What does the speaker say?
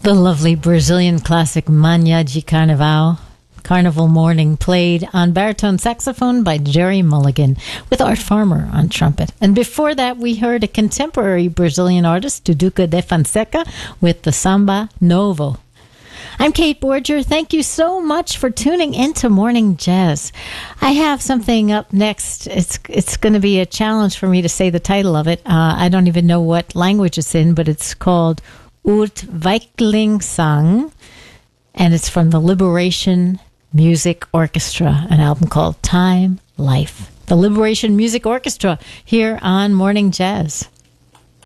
The lovely Brazilian classic Manhã de Carnaval, Carnival Morning, played on baritone saxophone by Jerry Mulligan, with Art Farmer on trumpet. And before that, we heard a contemporary Brazilian artist, Duduca de Fonseca, with the Samba Novo. I'm Kate Borger. Thank you so much for tuning into Morning Jazz. I have something up next. It's going to be a challenge for me to say the title of it. I don't even know what language it's in, but it's called Uitviklingssang, and it's from the Liberation Music Orchestra, an album called Time Life. The Liberation Music Orchestra here on Morning Jazz.